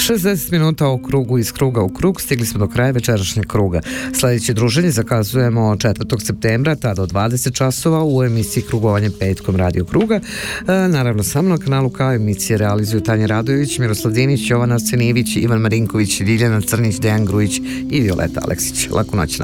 60 minuta o krugu iz kruga u krug, stigli smo do kraja večerašnjeg kruga. Sljedeće druženje zakazujemo 4. septembra, tada od 20 časova u emisiji Krugovanje petkom Radio Kruga. Naravno sa mnom na kanalu kao emisije realizuju Tanja Radojević, Miroslav Dinić, Jovana Cenijević, Ivan Marinković, Ljiljana Crnić, Dejan Grujić i Violeta Aleksić. Laku noć.